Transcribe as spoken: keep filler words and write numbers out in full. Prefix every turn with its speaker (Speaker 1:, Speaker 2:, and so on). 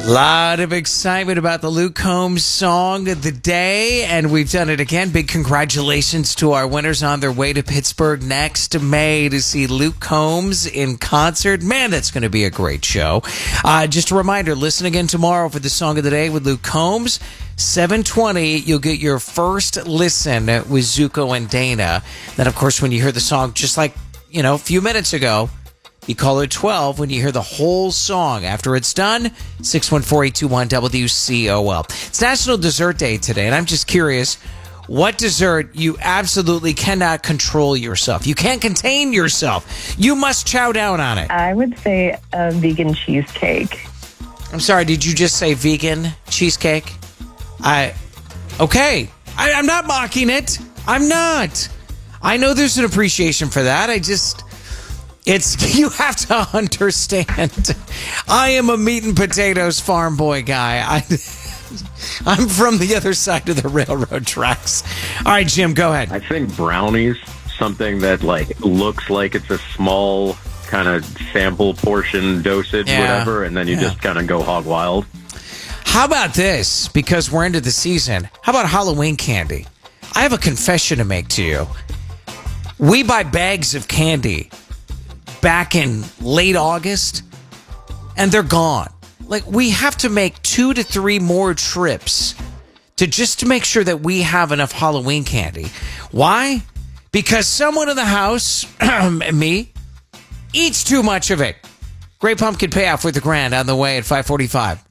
Speaker 1: Lot of excitement about the Luke Combs song of the day, and we've done it again. Big congratulations to our winners on their way to Pittsburgh next May to see Luke Combs in concert. Man, that's going to be a great show. Uh, just a reminder, listen again tomorrow for the song of the day with Luke Combs. seven twenty, you'll get your first listen with Zuko and Dana. Then, of course, when you hear the song, just like, you know, a few minutes ago, you call it twelve when you hear the whole song. After it's done, six one four, eight two one, W C O L. It's National Dessert Day today, and I'm just curious, what dessert you absolutely cannot control yourself? You can't contain yourself. You must chow down on it.
Speaker 2: I would say a vegan cheesecake.
Speaker 1: I'm sorry, did you just say vegan cheesecake? I, okay. I, I'm not mocking it. I'm not. I know there's an appreciation for that. I just... It's, you have to understand, I am a meat and potatoes farm boy guy. I, I'm from the other side of the railroad tracks. All right, Jim, go ahead.
Speaker 3: I think brownies, something that like looks like it's a small kind of sample portion dosage,
Speaker 1: Yeah.
Speaker 3: whatever, and then you
Speaker 1: Yeah.
Speaker 3: just kind of go hog wild.
Speaker 1: How about this? Because we're into the season. How about Halloween candy? I have a confession to make to you. We buy bags of candy back in late August, and they're gone. Like, we have to make two to three more trips to just to make sure that we have enough Halloween candy. Why? Because someone in the house, me, eats too much of it. Great Pumpkin Payoff with the Grand on the way at five forty-five.